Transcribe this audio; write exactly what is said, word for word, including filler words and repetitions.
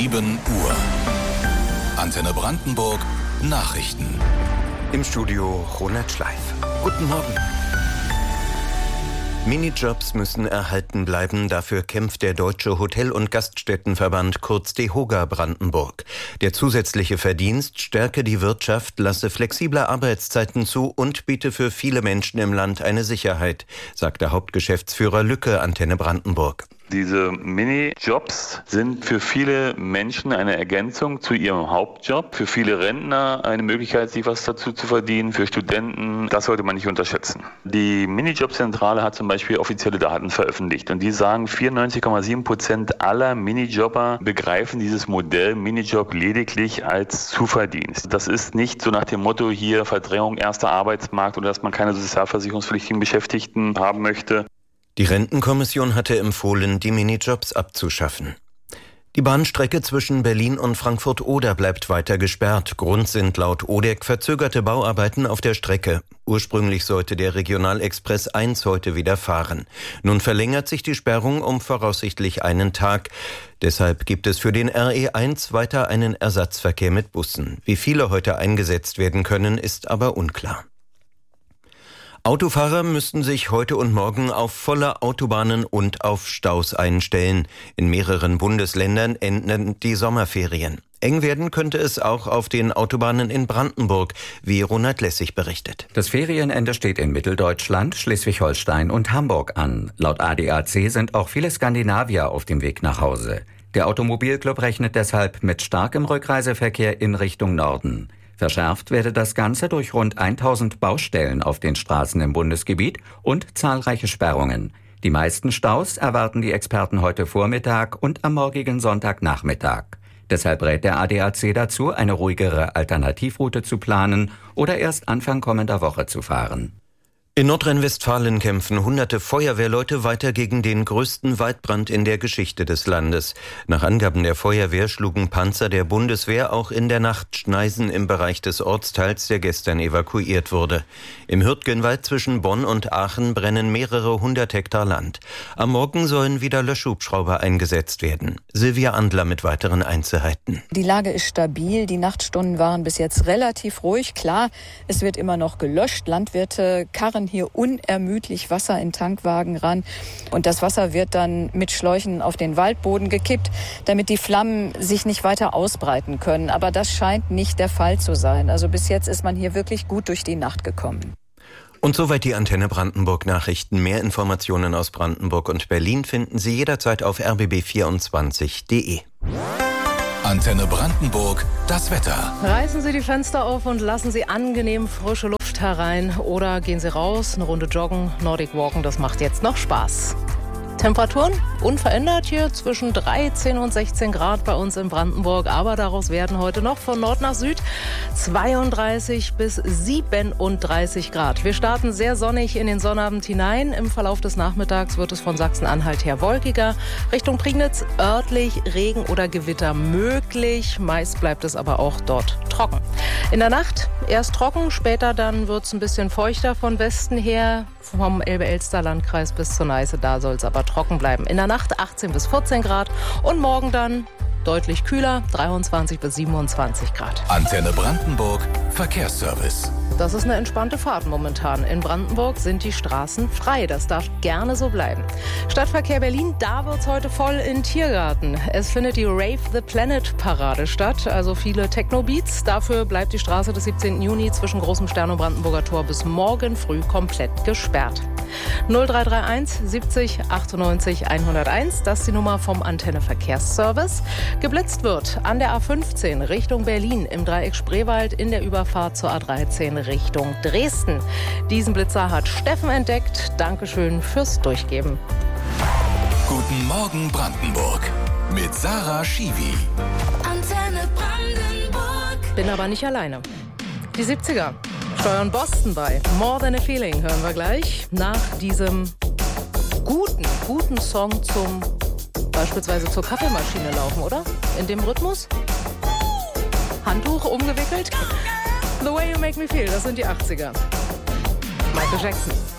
sieben Uhr. Antenne Brandenburg Nachrichten. Im Studio Ronald Schleif. Guten Morgen. Minijobs müssen erhalten bleiben. Dafür kämpft der Deutsche Hotel- und Gaststättenverband, kurz DEHOGA Brandenburg. Der zusätzliche Verdienst stärke die Wirtschaft, lasse flexible Arbeitszeiten zu und biete für viele Menschen im Land eine Sicherheit, sagte Hauptgeschäftsführer Lücke, Antenne Brandenburg. Diese Minijobs sind für viele Menschen eine Ergänzung zu ihrem Hauptjob. Für viele Rentner eine Möglichkeit, sich was dazu zu verdienen. Für Studenten, das sollte man nicht unterschätzen. Die Minijobzentrale hat zum Beispiel offizielle Daten veröffentlicht. Und die sagen, vierundneunzig Komma sieben Prozent aller Minijobber begreifen dieses Modell Minijob lediglich als Zuverdienst. Das ist nicht so nach dem Motto hier Verdrängung erster Arbeitsmarkt oder dass man keine sozialversicherungspflichtigen Beschäftigten haben möchte. Die Rentenkommission hatte empfohlen, die Minijobs abzuschaffen. Die Bahnstrecke zwischen Berlin und Frankfurt-Oder bleibt weiter gesperrt. Grund sind laut O D E C verzögerte Bauarbeiten auf der Strecke. Ursprünglich sollte der Regionalexpress eins heute wieder fahren. Nun verlängert sich die Sperrung um voraussichtlich einen Tag. Deshalb gibt es für den R E eins weiter einen Ersatzverkehr mit Bussen. Wie viele heute eingesetzt werden können, ist aber unklar. Autofahrer müssten sich heute und morgen auf volle Autobahnen und auf Staus einstellen. In mehreren Bundesländern enden die Sommerferien. Eng werden könnte es auch auf den Autobahnen in Brandenburg, wie Ronald Lessig berichtet. Das Ferienende steht in Mitteldeutschland, Schleswig-Holstein und Hamburg an. Laut A D A C sind auch viele Skandinavier auf dem Weg nach Hause. Der Automobilclub rechnet deshalb mit starkem Rückreiseverkehr in Richtung Norden. Verschärft werde das Ganze durch rund tausend Baustellen auf den Straßen im Bundesgebiet und zahlreiche Sperrungen. Die meisten Staus erwarten die Experten heute Vormittag und am morgigen Sonntagnachmittag. Deshalb rät der A D A C dazu, eine ruhigere Alternativroute zu planen oder erst Anfang kommender Woche zu fahren. In Nordrhein-Westfalen kämpfen hunderte Feuerwehrleute weiter gegen den größten Waldbrand in der Geschichte des Landes. Nach Angaben der Feuerwehr schlugen Panzer der Bundeswehr auch in der Nacht Schneisen im Bereich des Ortsteils, der gestern evakuiert wurde. Im Hürtgenwald zwischen Bonn und Aachen brennen mehrere hundert Hektar Land. Am Morgen sollen wieder Löschhubschrauber eingesetzt werden. Silvia Andler mit weiteren Einzelheiten. Die Lage ist stabil. Die Nachtstunden waren bis jetzt relativ ruhig. Klar, es wird immer noch gelöscht. Landwirte karren hier unermüdlich Wasser in Tankwagen ran. Und das Wasser wird dann mit Schläuchen auf den Waldboden gekippt, damit die Flammen sich nicht weiter ausbreiten können. Aber das scheint nicht der Fall zu sein. Also bis jetzt ist man hier wirklich gut durch die Nacht gekommen. Und soweit die Antenne Brandenburg Nachrichten. Mehr Informationen aus Brandenburg und Berlin finden Sie jederzeit auf r b b vierundzwanzig punkt d e. Antenne Brandenburg, das Wetter. Reißen Sie die Fenster auf und lassen Sie angenehm frische Luft herein. Oder gehen Sie raus, eine Runde joggen, Nordic Walken, das macht jetzt noch Spaß. Temperaturen unverändert hier zwischen dreizehn und sechzehn Grad bei uns in Brandenburg. Aber daraus werden heute noch von Nord nach Süd zweiunddreißig bis siebenunddreißig Grad. Wir starten sehr sonnig in den Sonnabend hinein. Im Verlauf des Nachmittags wird es von Sachsen-Anhalt her wolkiger. Richtung Prignitz örtlich Regen oder Gewitter möglich. Meist bleibt es aber auch dort trocken. In der Nacht erst trocken, später dann wird es ein bisschen feuchter von Westen her. Vom Elbe-Elster-Landkreis bis zur Neiße, da soll es aber trocken bleiben. In der Nacht achtzehn bis vierzehn Grad und morgen dann deutlich kühler, dreiundzwanzig bis siebenundzwanzig Grad. Antenne Brandenburg, Verkehrsservice. Das ist eine entspannte Fahrt momentan. In Brandenburg sind die Straßen frei. Das darf gerne so bleiben. Stadtverkehr Berlin, da wird's heute voll in Tiergarten. Es findet die Rave the Planet Parade statt, also viele Techno-Beats. Dafür bleibt die Straße des siebzehnten Juni zwischen Großem Stern und Brandenburger Tor bis morgen früh komplett gesperrt. null drei drei eins siebzig achtundneunzig hunderteins, das ist die Nummer vom Antenne Verkehrsservice. Geblitzt wird an der A fünfzehn Richtung Berlin, im Dreieck Spreewald in der Überfahrt zur A dreizehn Richtung Dresden. Diesen Blitzer hat Steffen entdeckt. Dankeschön fürs Durchgeben. Guten Morgen Brandenburg mit Sarah Schiwi. Antenne Brandenburg. Bin aber nicht alleine. Die siebziger steuern Boston bei. More Than a Feeling hören wir gleich. Nach diesem guten, guten Song zum beispielsweise zur Kaffeemaschine laufen, oder? In dem Rhythmus? Handtuch umgewickelt? The Way You Make Me Feel, das sind die achtziger. Michael Jackson.